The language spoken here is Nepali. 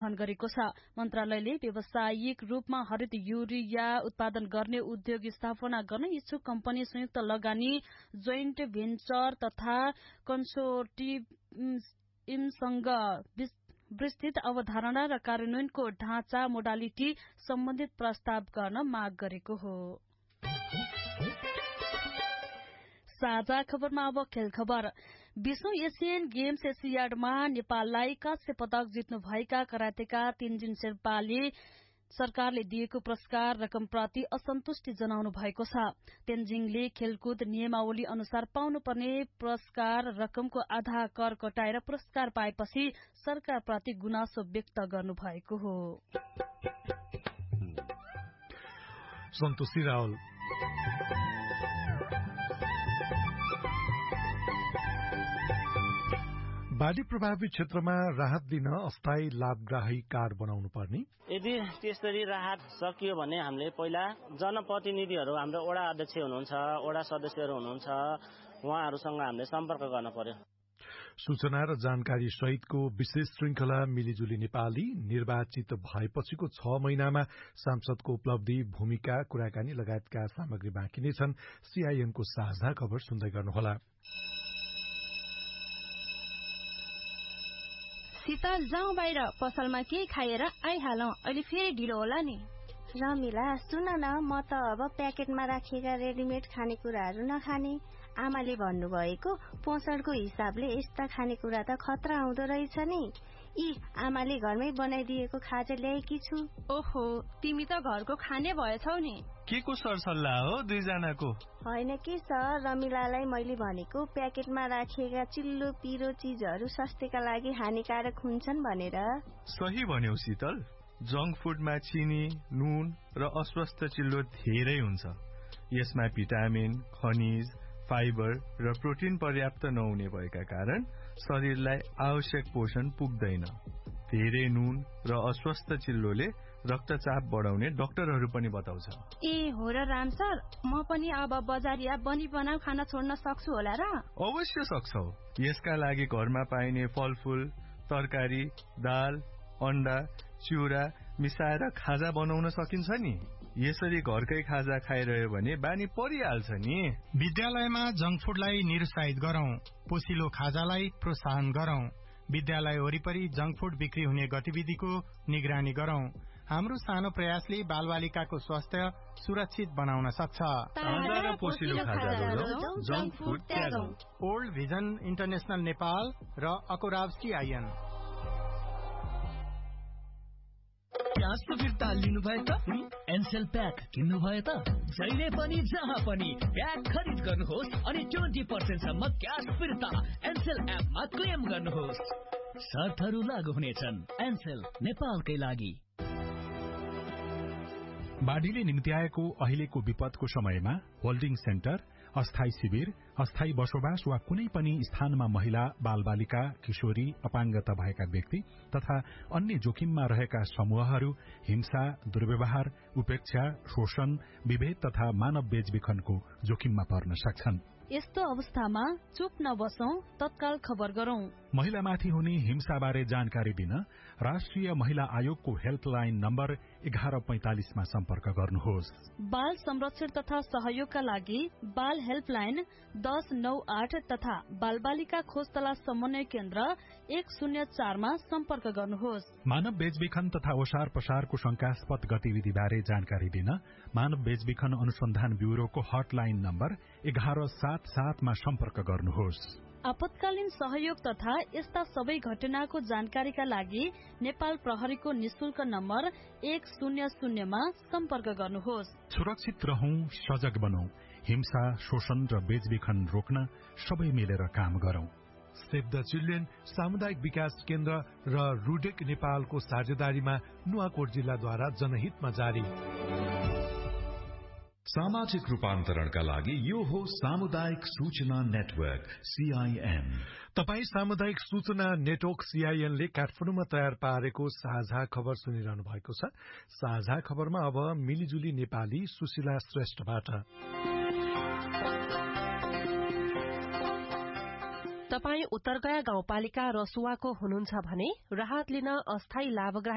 आह्वान गरेको छ। मन्त्रालयले व्यावसायिक रूपमा हरित युरिया उत्पादन गर्ने उद्योग स्थापना गर्न इच्छुक कम्पनी, संयुक्त लगानी, जोइन्ट भेन्चर तथा कन्सोर्टियमसँग विस्तृत अवधारणा र कार्यान्वयनको ढाँचा मोडालिटी सम्बन्धित प्रस्ताव गर्न माग गरेको हो। साझा खबरमा अब खेल खबर। 20औं एशियन गेम्स एसियाडमा नेपाललाई काँस्य पदक जित्नुभएका करातेका तेन्जिङ शेर्पाले सरकारले दिएको पुरस्कार रकमप्रति असन्तुष्टि जनाउनु भएको छ। तेन्जिङले खेलकुद नियमावली अनुसार पाउनुपर्ने पुरस्कार रकमको आधा कर कटाएर पुरस्कार पाएपछि सरकारप्रति गुनासो व्यक्त गर्नुभएको हो। सन्तोषी रावल। बाढ़ी प्रभावित क्षेत्रमा राहत दिन अस्थायी लाभग्राही कार्ड बनाउनु पर्ने। यदि त्यसरी राहत सकियो भने हामीले पहिला जनप्रतिनिधिहरू, हाम्रो वडा अध्यक्ष हुनुहुन्छ, वडा सदस्यहरू हुनुहुन्छ, उहाँहरूसँग हामीले सम्पर्क गर्न पर्यो। सूचना र जानकारी सहितको विशेष श्रृंखला मिलिजुली नेपाली निर्वाचित भएपछिको 6 महिनामा सांसदको उपलब्धि, भूमिका, कुराकानी लगायतका सामग्री बाँकी नै छन्। सीआईएनको साझा खबर सुन्दै गर्नुहोला। शीतल, जाउँ बाहिर, पसलमा केही खाएर आइहालौं, अहिले फेरि ढिलो होला नि। रमिला, सुन न, म त अब प्याकेटमा राखिएका रेडिमेड खानेकुराहरू नखाने। आमाले भन्नुभएको पोषणको हिसाबले यस्ता खानेकुरा त खतरा हुँदो रहेछ नि। आमाले घरमै बनाइदिएको खाजा ल्याएकी छु। ओहो, तिमी त घरको खाने भएछौ नि। के को सरसल्लाह हो दुईजनाको? होइन के सर, रमिलालाई मैले भनेको प्याकेटमा राखिएका चिल्लो पिरो चीजहरू स्वास्थ्यका लागि हानिकारक हुन्छन् भनेर। सही भन्यौ शीतल। जंक फुडमा चिनी, नुन र अस्वस्थ चिल्लो धेरै हुन्छ। यसमा भिटामिन, खनिज, फाइबर र प्रोटिन पर्याप्त नहुने भएका कारण शरीरलाई आवश्यक पोषण पुग्दैन। धेरै नुन र अस्वस्थ चिल्लोले रक्तचाप बढाउने डाक्टरहरू पनि बताउँछ। ए हो र राम सर, म पनि अब बजारिया बनी बनाऊ खाना छोड्न सक्छु होला र? अवश्य सक्छौ। यसका लागि घरमा पाइने फलफूल, तरकारी, दाल, अण्डा, चिउरा मिसाएर खाजा बनाउन सकिन्छ नि। यसरी घरकै खाजा खाइरह्यो भने बानी परिहाल्छ नि। विद्यालयमा जंक फुडलाई निरुत्साहित गरौं, पोसिलो खाजालाई प्रोत्साहन गरौं। विद्यालय वरिपरि जंक फुड बिक्री हुने गतिविधिको निगरानी गरौं। हाम्रो सानो प्रयासले बालबालिकाको स्वास्थ्य सुरक्षित बनाउन सक्छ। ओल्ड भिजन इन्टरनेशनल नेपाल र अकोराव सीआईएन। क्यासको फिर्ता लिनुभयो त? एनसेल प्याक किन्नुभयो त? जहिले पनि जहाँ पनि प्याक खरिद गर्नुहोस् अनि 20% सम्म क्यास फिर्ता एनसेल एपमा क्लेम गर्नुहोस्। शर्तहरू लागू हुनेछन्। एनसेल, नेपालकै लागि। बाढ़ीले निम्त्याएको अहिलेको विपदको समयमा होल्डिङ सेन्टर, अस्थायी शिविर, अस्थायी बसोबास वा कुनै पनि स्थानमा महिला, बालबालिका, किशोरी, अपाङ्गता भएका व्यक्ति तथा अन्य जोखिममा रहेका समूहहरू हिंसा, दुर्व्यवहार, उपेक्षा, शोषण, विभेद तथा मानव बेचबिखनको जोखिममा पर्न सक्छन्। यस्तो अवस्थामा चुप नबसौं, तत्काल खबर गरौं। महिलामाथि हुने हिंसाबारे जानकारी दिन राष्ट्रिय महिला आयोगको हेल्पलाइन नम्बर 1145 मा सम्पर्क गर्नुहोस्। बाल संरक्षण तथा सहयोगका लागि बाल हेल्पलाइन 1098 तथा बालबालिका खोज तलास समन्वय केन्द्र 104 मा सम्पर्क गर्नुहोस्। मानव बेचबिखन तथा ओसार पसारको शंकास्पद गतिविधिबारे जानकारी दिन मानव बेचबिखन अनुसन्धान ब्यूरोको हटलाइन नम्बर 1177 मा सम्पर्क गर्नुहोस्। आपतकालीन सहयोग तथा यस्ता सबै घटनाको जानकारीका लागि नेपाल प्रहरीको निशुल्क नम्बर 100 मा सम्पर्क गर्नुहोस्। सुरक्षित रहौं, सजग बनौं, हिंसा, शोषण र बेचबिखन रोक्न सबै मिलेर काम गरौं। सेभ द चिल्ड्रेन, सामुदायिक विकास केन्द्र र रुडेक नेपालको साझेदारीमा नुवाकोट जिल्लाद्वारा जनहितमा जारी। सामाजिक रूपान्तरणका लागि यो हो सामुदायिक सूचना नेटवर्क सीआईएन। तपाई सामुदायिक सूचना नेटवर्क सीआईएन ले काठमाडौँमा तयार पारेको साझा खबर सुनिरहनु भएको छ। साझा खबरमा अब मिलिजुली नेपाली सुशीला श्रेष्ठबाट। तपाई उत्तरगया गाउँपालिका रसुवाको हुनुहुन्छ भने राहत लिन अस्थायी लाभग्राही